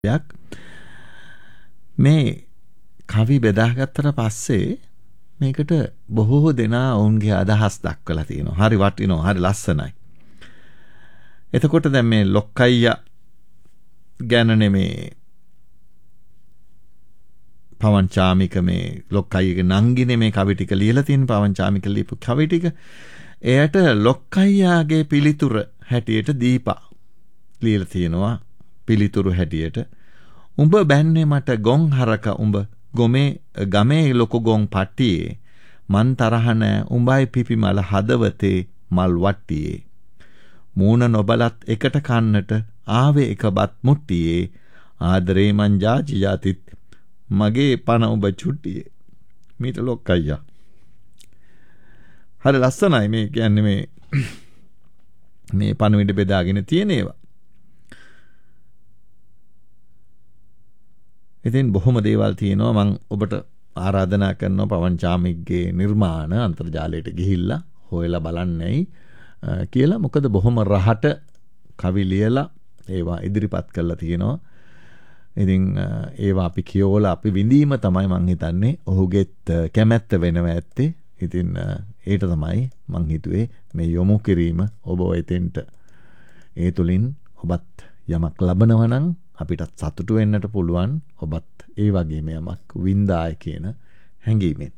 මේ කවි බෙදාගත්තට පස්සේ මේකට බොහෝ දෙනා ඔවුන්ගේ අදහස් දක්වලා තියෙනවා. හරි වටිනවා, හරි ලස්සනයි. එතකොට දැන් මේ ලොක්කයියා ගැන නෙමේ පවංචාමික මේ ලොක්කයිගේ නංගිනේ මේ කවි ටික ලියලා තියෙන පවංචාමික ලියපු කවි ටික. එයට ලොක්කයියාගේ පිළිතුර හැටියට දීපා ලියලා තියෙනවා. පිළිතුරු හැටියට උඹ බැන්නේ මට ගොන් හරක උඹ ගමේ ලොකු ගොන් පට්ටියේ මන් තරහ නෑ උඹයි පිපි මල හදවතේ මල් වට්ටියේ මූණ නොබලත් එකට කන්නට ආවේ එක බත් මුට්ටියේ ආදරේ මං ජාති ජාතිත් මගේ පණ උඹ චුට්ටියේ මීට ලොක්කයියා. හරි ලස්සනයි මේ කියන්නේ මේ පණවිඩ බෙදාගෙන තියෙන ඒවා. ඉතින් බොහොම දේවල් තියෙනවා. මම ඔබට ආරාධනා කරනවා පවංචාමික්ගේ නිර්මාණ අන්තර්ජාලයට ගිහිල්ලා හොයලා බලන්නයි කියලා. මොකද බොහොම රහට කවි ලියලා ඒවා ඉදිරිපත් කරලා තියෙනවා. ඉතින් ඒවා අපි කියවලා අපි විඳීම තමයි මං හිතන්නේ ඔහුගෙත් කැමැත්ත වෙනවා ඇත්තේ. ඉතින් ඒට තමයි මං හිතුවේ මේ යොමු කිරීම ඔබ එතෙන්ට ඒ තුලින් ඔබත් යමක් ලබනවා නම් අපිටත් සතුටු වෙන්නට පුළුවන්. ඔබත් ඒ වගේම යමක් වින්දාය කියන හැඟීමෙන්.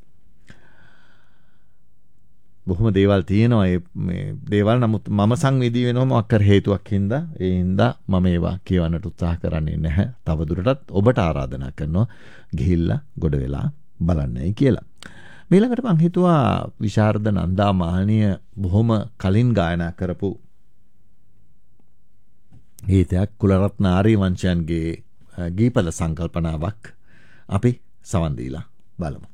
බොහොම දේවල් තියෙනවා මේ දේවල්. නමුත් මම සංවේදී වෙනවා මොකක් කර හේතුවක් හින්දා. ඒ හින්දා මම ඒවා කියවන්නට උත්සාහ කරන්නේ නැහැ. තවදුරටත් ඔබට ආරාධනා කරනවා ගිහිල්ලා ගොඩ වෙලා බලන්නයි කියලා. ඊළඟට මං හිතුවා විශාරද නන්දා මානිය බොහොම කලින් ගායනා කරපු ගීතයක් කුලරත්න ආරියවංශයන්ගේ ගීපද සංකල්පනාවක් අපි සවන් දීලා බලමු.